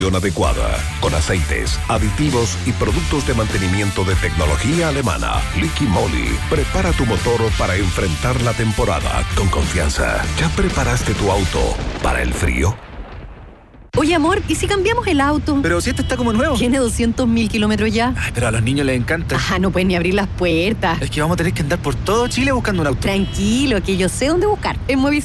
adecuada, con aceites, aditivos y productos de mantenimiento de tecnología alemana. Liqui Moly prepara tu motor para enfrentar la temporada con confianza. ¿Ya preparaste tu auto para el frío? Oye, amor, ¿y si cambiamos el auto? Pero si este está como nuevo. Tiene 200.000 kilómetros ya. Ay, pero a los niños les encanta. No pueden ni abrir las puertas. Es que vamos a tener que andar por todo Chile buscando un auto. Tranquilo, que yo sé dónde buscar. En Movistar